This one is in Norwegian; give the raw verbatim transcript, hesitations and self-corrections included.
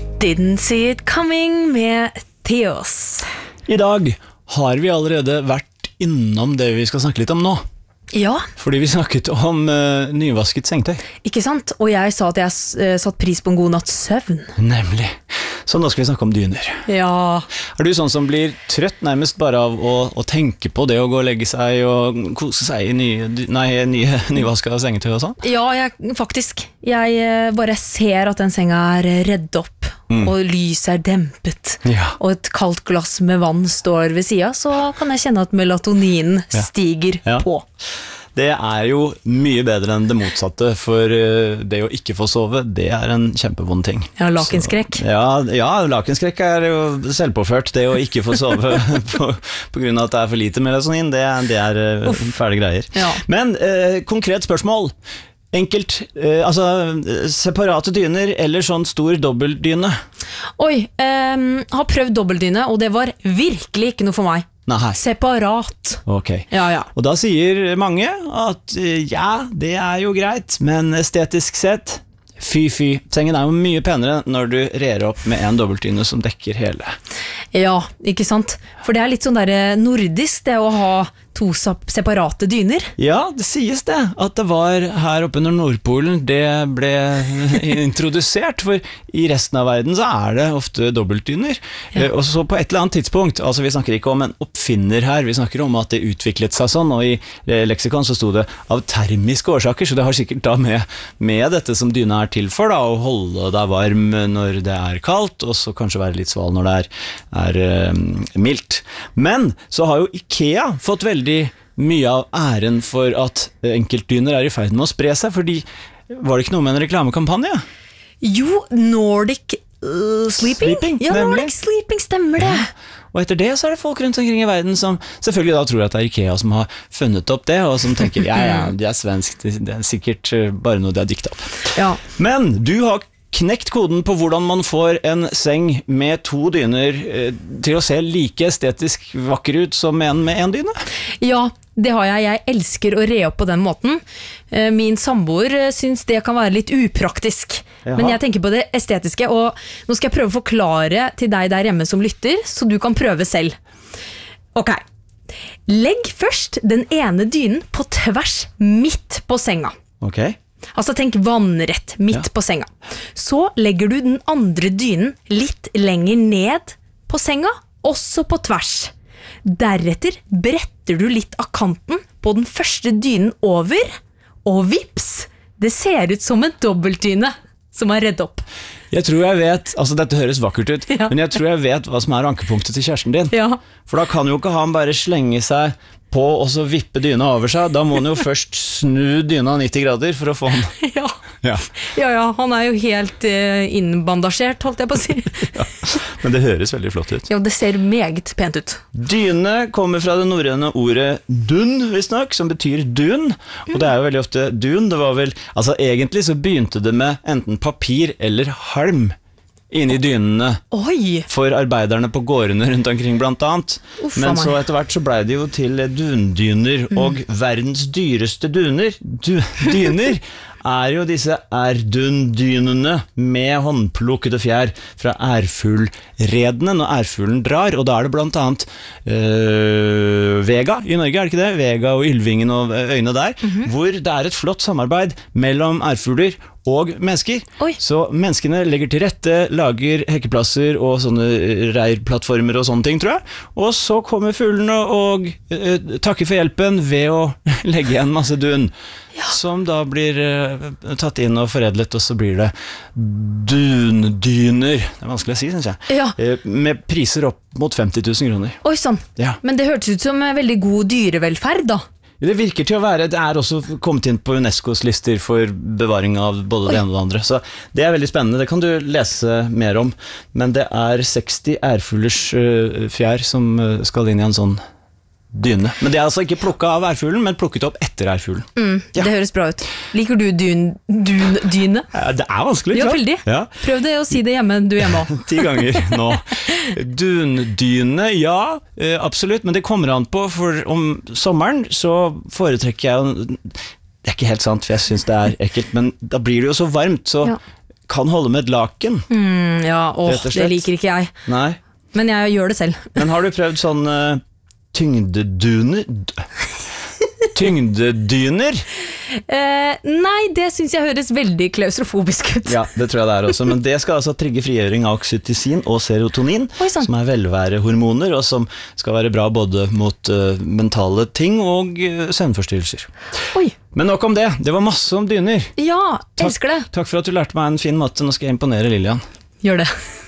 Didn't see it coming med Theos. I dag har vi allerede vært innom det vi skal snakke litt om nå. Ja. Fordi vi snakket om uh, nyvasket sengetøy. Ikke sant? Og jeg sa at jeg uh, satt pris på en god natts søvn. Nemlig. Så nå skal vi snakke om dyner. Ja. Er du sånn som blir trøtt nærmest bare av å, å tenke på det, å gå og legge seg og kose seg i nye, nei, nye nyvasket sengetøy og sånn? Ja, jeg, faktisk. Jeg uh, bare ser at den senga er redd opp. Mm. Og lyset er dempet, ja. Og et kaldt glass med vann står ved siden, så kan jeg kjenne at melatoninen ja. stiger ja. på. Det er jo mye bedre enn det motsatte, for det å ikke få sove, det er en kjempevond ting. Ja, lakenskrekk. Så, ja, ja, lakenskrekk er jo selvpåført. Det å ikke få sove på, på grunn av at det er for lite melatonin, det, det er Uff. fæle greier. Ja. Men eh, konkret spørsmål. Enkelt, eh, altså separate dyner eller sånn stor dobbeltdyne? Oi, eh, har prøvd dobbeltdyne, og det var virkelig ikke noe for meg. Nei. Separat. Ok. Ja, ja. Og da sier mange at ja, det er jo greit, men estetisk sett, fy fy. Sengen er jo mye penere når du rer opp med en dobbeltdyne som dekker hele. Ja, ikke sant? For det er litt sånn der nordisk, det å ha to separate dyner. Ja, det sies det, at det var her oppe under Nordpolen det ble introdusert, for i resten av verden så er det ofte dobbeltdyner. Ja. Og så på et eller annet tidspunkt, altså vi snakker ikke om en oppfinner her, vi snakker om at det utviklet seg sånn, og i leksikon så stod det av termiske årsaker, så det har sikkert da med, med dette som dyna er til for, da, å holde deg varm når det er kaldt, og så kanskje være litt sval når det er, er um, mildt. Men så har jo IKEA fått veldig mye av æren for at enkeltdyner er i ferd med å spre seg, fordi var det ikke noe med en reklamekampanje? Jo, Nordic uh, Sleeping. Sleeping ja, Nordic Sleeping, stemmer det. Ja. Og etter det så er det folk rundt omkring i verden som selvfølgelig da tror at det er IKEA som har funnet opp det, og som tenker, ja, ja, det er svensk, det er sikkert bare noe de har diktet opp. Ja. Men du har knekt koden på hvordan man får en seng med to dyner eh, til å se like estetisk vakker ut som en med en dyne? Ja, det har jeg. Jeg elsker å re opp på den måten. Eh, min samboer synes det kan være litt upraktisk. Jaha. Men jeg tenker på det estetiske, og nå skal jeg prøve å forklare til deg der hjemme som lytter, så du kan prøve selv. Ok. Legg først den ene dynen på tvers midt på senga. Ok. Altså tenk vannrett midt ja. på senga. Så legger du den andre dynen litt lenger ned på senga, også på tvers. Deretter bretter du litt av kanten på den første dynen over, og vips, det ser ut som en dobbeltdyne som er redd opp. Jeg tror jeg vet, altså dette høres vakkert ut, ja. men jeg tror jeg vet hva som er ankepunktet til kjæresten din. Ja. For da kan jo ikke han bare slenge seg på og så vippe dyna over seg. Da må han jo først snu dyna nitti grader for å få den. Ja. Ja. ja, ja, han er jo helt uh, innbandasjert, holdt jeg på å si. Ja. Men det høres veldig flott ut. Ja, det ser meget pent ut. Dyne kommer fra det norrøne ordet dun, visstnok, som betyr dun. Og det er jo veldig ofte dun. Det var vel, altså egentlig så begynte det med enten papir eller halm inni dynene. Oi. For arbeiderne på gårdene rundt omkring blant annet. Uffa Men så etter hvert så ble det jo til dundyner, mm. og verdens dyreste duner, du, dyner, er jo disse erdundynene med håndplukkede fjær fra ærfuglredene når ærfuglen drar, og da er det blant annet øh, Vega i Norge, er det ikke det? Vega og Ylvingen og øyene der, mm-hmm. hvor det er et flott samarbeid mellom ærfugler og mennesker. Oi. Så menneskene legger til rette, lager hekkeplasser og sånne reirplattformer og sånne ting, tror jeg. Og så kommer fuglene og uh, takker for hjelpen ved å legge igjen masse dun. Ja. Som da blir uh, tatt inn og foredlet, og så blir det dundyner. Det er vanskelig å si, synes jeg. Ja. Uh, med priser opp mot femti tusen kroner. Oi, sånn. Ja. Men det hørtes ut som veldig god dyrevelferd, da. Det virker til å være, det er også kommet inn på UNESCOs lister for bevaring av både det ene og det andre, så det er veldig spennende, det kan du lese mer om, men det er seksti ærfuglers fjær som skal inn i en sånn dyne. Men det er altså ikke plukket av ærfuglen, men plukket opp etter ærfuglen. Mm, ja. Det høres bra ut. Liker du dun, dun, dyne? Ja, det er vanskelig, ja, veldig. Ja. Prøv det å si det hjemme, du hjemme også. Ti ganger nå. Dundyne, ja, absolutt, men det kommer an på, for om sommeren så foretrekker jeg, det er ikke helt sant, for jeg synes det er ekkelt, men da blir det jo så varmt, så ja. kan holde med et laken. Mm, ja, åh, Rett og slett. det liker ikke jeg. Nei. Men jeg gjør det selv. Men har du prøvd sånn uh, tyngdeduner? D- Tyngdedyner? Eh, nei, det synes jeg høres veldig klaustrofobisk ut. Ja, det tror jeg det er også. Men det skal altså trigge frigjøring av oksytocin og serotonin, Oi, sant. som er velværehormoner, og som skal være bra både mot uh, mentale ting og uh, søvnforstyrrelser. Oi. Men nok om det. Det var masse om dyner. Ja, elsker det. Takk for at du lærte meg en fin måte. Nå skal jeg imponere Lillian. Gjør det.